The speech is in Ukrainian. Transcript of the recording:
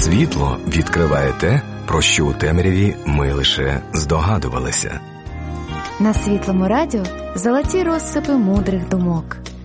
Світло відкриває те, про що у темряві ми лише здогадувалися. На Світлому радіо золоті розсипи мудрих думок.